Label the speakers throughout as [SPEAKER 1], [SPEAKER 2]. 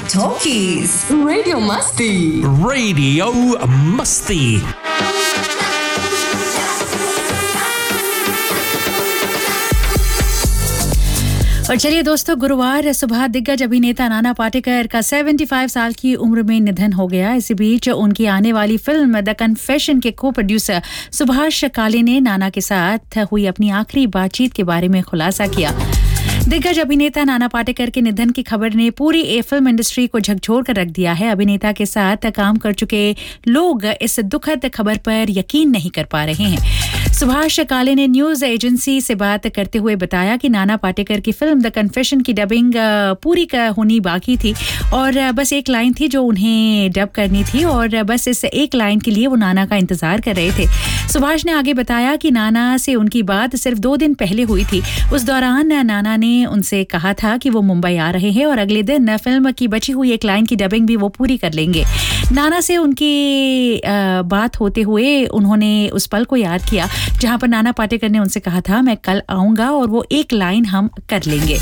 [SPEAKER 1] Talkies. Radio Masti.
[SPEAKER 2] Radio Masti.
[SPEAKER 3] और चलिए दोस्तों, गुरुवार सुबह दिग्गज अभिनेता नाना पाटेकर का 75 साल की उम्र में निधन हो गया। इसी बीच उनकी आने वाली फिल्म द कन्फेशन के को प्रोड्यूसर सुभाष काले ने नाना के साथ हुई अपनी आखिरी बातचीत के बारे में खुलासा किया। दिग्गज अभिनेता नाना पाटेकर के निधन की खबर ने पूरी फिल्म इंडस्ट्री को झकझोर कर रख दिया है। अभिनेता के साथ काम कर चुके लोग इस दुखद खबर पर यकीन नहीं कर पा रहे हैं। सुभाष काले ने न्यूज एजेंसी से बात करते हुए बताया कि नाना पाटेकर की फिल्म द कन्फेशन की डबिंग पूरी होनी बाकी थी और बस एक लाइन थी जो उन्हें डब करनी थी और बस इस एक लाइन के लिए वो नाना का इंतजार कर रहे थे। सुभाष ने आगे बताया कि नाना से उनकी बात सिर्फ 2 दिन पहले हुई थी। उस दौरान नाना ने उनसे कहा था कि वो मुंबई आ रहे हैं और अगले दिन फिल्म की बची हुई एक लाइन की डबिंग भी वो पूरी कर लेंगे। नाना से उनकी बात होते हुए उन्होंने उस पल को याद किया जहां पर नाना पाटेकर ने उनसे कहा था मैं कल आऊंगा और वो एक लाइन हम कर लेंगे।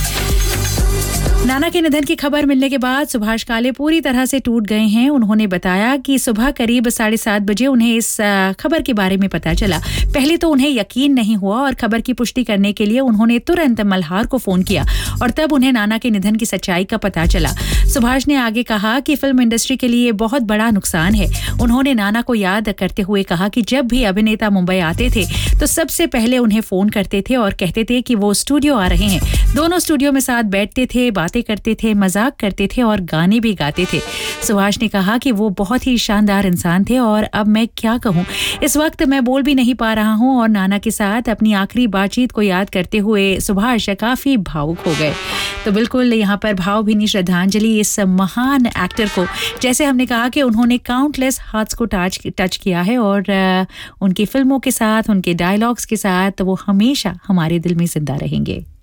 [SPEAKER 3] नाना के निधन की खबर मिलने के बाद सुभाष काले पूरी तरह से टूट गए हैं। उन्होंने बताया कि सुबह करीब 7:30 बजे उन्हें इस खबर के बारे में पता चला। पहले तो उन्हें यकीन नहीं हुआ और खबर की पुष्टि करने के लिए उन्होंने तुरंत मल्हार को फोन किया और तब उन्हें नाना के निधन की सच्चाई का पता चला। सुभाष ने आगे कहा कि फिल्म इंडस्ट्री के लिए बहुत बड़ा नुकसान है। उन्होंने नाना को याद करते हुए कहा कि जब भी अभिनेता मुंबई आते थे तो सबसे पहले उन्हें फोन करते थे और कहते थे कि वो स्टूडियो आ रहे हैं। दोनों स्टूडियो में साथ बैठते थे, बातें करते थे, मजाक करते थे और गाने भी गाते थे। सुभाष ने कहा कि वो बहुत ही शानदार इंसान थे और अब मैं क्या कहूँ, इस वक्त मैं बोल भी नहीं पा रहा हूँ। और नाना के साथ अपनी आखिरी बातचीत को याद करते हुए सुभाष काफी भावुक हो गए। तो बिल्कुल यहाँ पर भावभीनी श्रद्धांजलि इस महान एक्टर को, जैसे हमने कहा कि उन्होंने काउंटलेस हार्ट्स को टच किया है और उनकी फिल्मों के साथ, उनके डायलॉग्स के साथ वो हमेशा हमारे दिल में जिंदा रहेंगे।